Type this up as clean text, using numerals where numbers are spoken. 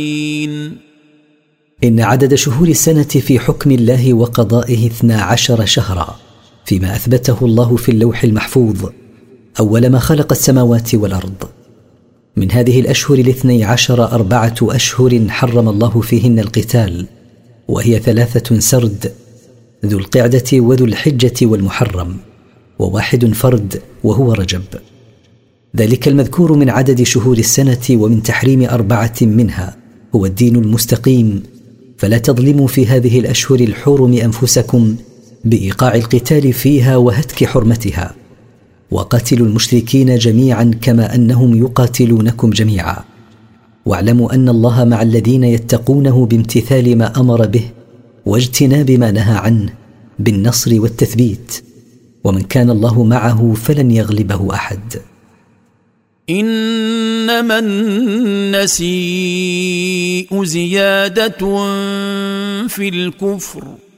إن عدد شهور السنة في حكم الله وقضائه 12 شهرا، فيما أثبته الله في اللوح المحفوظ أول ما خلق السماوات والأرض. من هذه الأشهر 12 4 أشهر حرم الله فيهن القتال، وهي 3 سرد: ذو القعدة وذو الحجة والمحرم، و1 فرد وهو رجب. ذلك المذكور من عدد شهور السنة ومن تحريم 4 منها هو الدين المستقيم، فلا تظلموا في هذه الأشهر الحرم أنفسكم بإيقاع القتال فيها وهتك حرمتها، وقاتلوا المشركين جميعا كما أنهم يقاتلونكم جميعا، واعلموا أن الله مع الذين يتقونه بامتثال ما أمر به واجتناب ما نهى عنه بالنصر والتثبيت، ومن كان الله معه فلن يغلبه أحد. إنما النسيء زيادة في الكفر